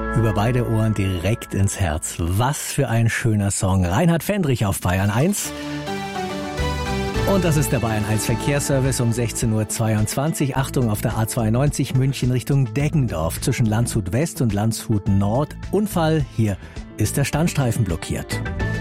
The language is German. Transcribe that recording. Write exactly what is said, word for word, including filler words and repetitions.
Über beide Ohren direkt ins Herz. Was für ein schöner Song. Reinhard Fendrich auf Bayern eins. Und das ist der Bayern eins Verkehrsservice um sechzehn Uhr zweiundzwanzig. Achtung, auf der A zweiundneunzig München Richtung Deggendorf zwischen Landshut West und Landshut Nord. Unfall, hier ist der Standstreifen blockiert.